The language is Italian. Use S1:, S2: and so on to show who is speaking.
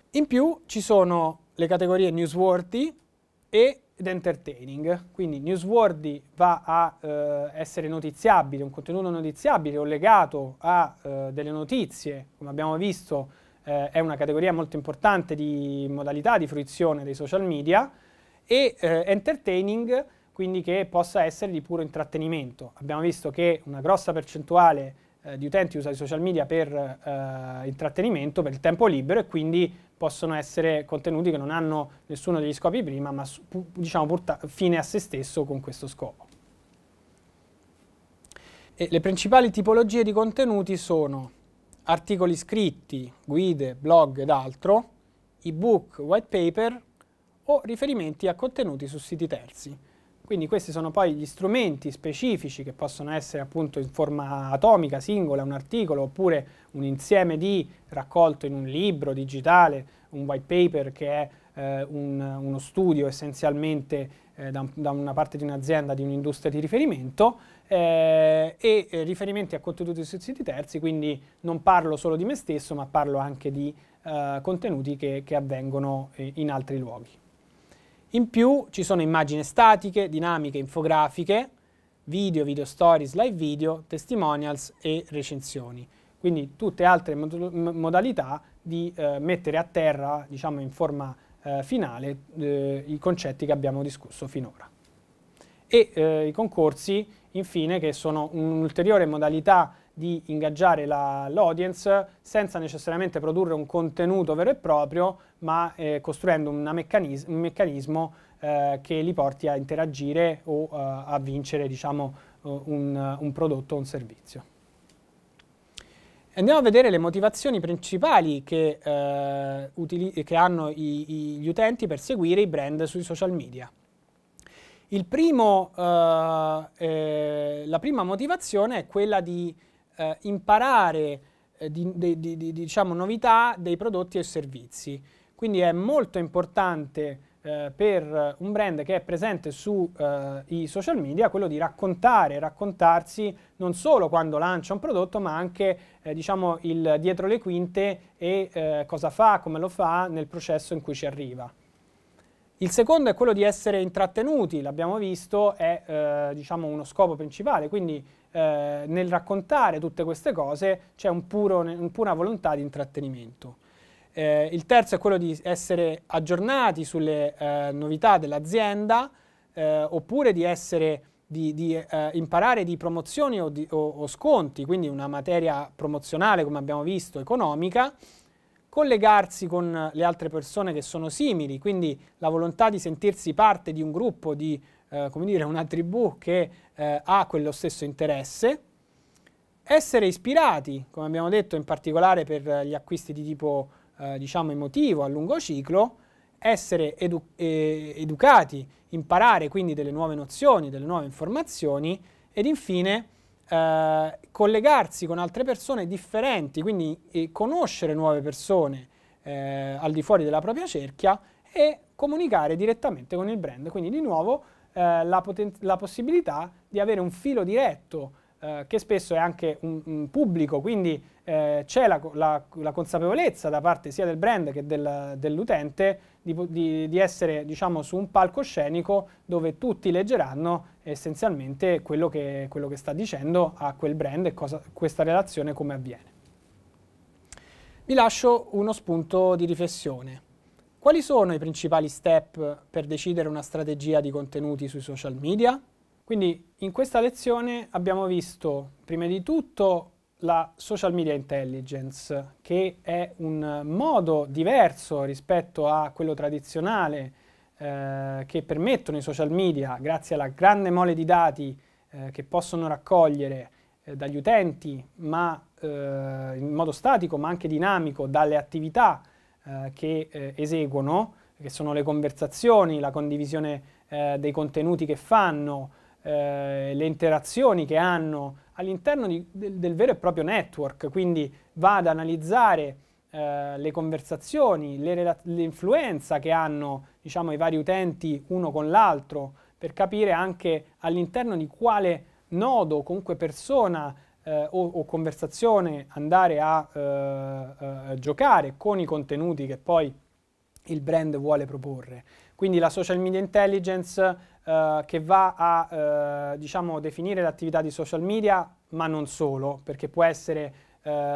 S1: In più ci sono le categorie newsworthy ed entertaining, quindi newsworthy va a essere notiziabile, un contenuto notiziabile o legato a delle notizie, come abbiamo visto è una categoria molto importante di modalità di fruizione dei social media, e entertaining, quindi che possa essere di puro intrattenimento. Abbiamo visto che una grossa percentuale di utenti usa i social media per intrattenimento, per il tempo libero, e quindi possono essere contenuti che non hanno nessuno degli scopi prima, ma diciamo fine a se stesso con questo scopo. E le principali tipologie di contenuti sono articoli scritti, guide, blog ed altro, ebook, white paper o riferimenti a contenuti su siti terzi. Quindi questi sono poi gli strumenti specifici che possono essere appunto in forma atomica, singola, un articolo, oppure un insieme di raccolto in un libro digitale, un white paper che è uno studio essenzialmente da una parte di un'azienda, di un'industria di riferimento, e riferimenti a contenuti su siti terzi, quindi non parlo solo di me stesso, ma parlo anche di contenuti che avvengono in altri luoghi. In più ci sono immagini statiche, dinamiche, infografiche, video stories, live video, testimonials e recensioni. Quindi tutte altre modalità di mettere a terra, diciamo in forma finale, i concetti che abbiamo discusso finora. E i concorsi, infine, che sono un'ulteriore modalità di ingaggiare l'audience senza necessariamente produrre un contenuto vero e proprio, ma costruendo un meccanismo che li porti a interagire o a vincere, diciamo, un prodotto o un servizio. Andiamo a vedere le motivazioni principali che hanno gli utenti per seguire i brand sui social media. La prima motivazione è quella di imparare diciamo, novità dei prodotti e servizi. Quindi è molto importante per un brand che è presente sui social media quello di raccontarsi non solo quando lancia un prodotto, ma anche diciamo, il dietro le quinte e cosa fa, come lo fa nel processo in cui ci arriva. Il secondo è quello di essere intrattenuti, l'abbiamo visto, è diciamo uno scopo principale, quindi nel raccontare tutte queste cose c'è una pura volontà di intrattenimento. Il terzo è quello di essere aggiornati sulle novità dell'azienda, oppure di imparare di promozioni o sconti, quindi una materia promozionale, come abbiamo visto, economica, collegarsi con le altre persone che sono simili, quindi la volontà di sentirsi parte di un gruppo, di come dire, una tribù che ha quello stesso interesse, essere ispirati, come abbiamo detto, in particolare per gli acquisti di tipo diciamo emotivo a lungo ciclo, essere educati, imparare quindi delle nuove nozioni, delle nuove informazioni, ed infine collegarsi con altre persone differenti, quindi conoscere nuove persone al di fuori della propria cerchia e comunicare direttamente con il brand. Quindi di nuovo la possibilità di avere un filo diretto che spesso è anche un pubblico, quindi c'è la consapevolezza da parte sia del brand che dell'utente di essere, diciamo, su un palcoscenico dove tutti leggeranno essenzialmente quello che sta dicendo a quel brand e questa relazione come avviene. Vi lascio uno spunto di riflessione. Quali sono i principali step per decidere una strategia di contenuti sui social media? Quindi in questa lezione abbiamo visto prima di tutto la social media intelligence, che è un modo diverso rispetto a quello tradizionale che permettono i social media, grazie alla grande mole di dati che possono raccogliere dagli utenti, ma in modo statico ma anche dinamico, dalle attività che eseguono, che sono le conversazioni, la condivisione dei contenuti che fanno, le interazioni che hanno all'interno del vero e proprio network, quindi va ad analizzare le conversazioni, l'influenza che hanno, diciamo, i vari utenti uno con l'altro, per capire anche all'interno di quale nodo, comunque persona o conversazione andare a giocare con i contenuti che poi il brand vuole proporre. Quindi la social media intelligence che va a diciamo, definire l'attività di social media, ma non solo, perché può essere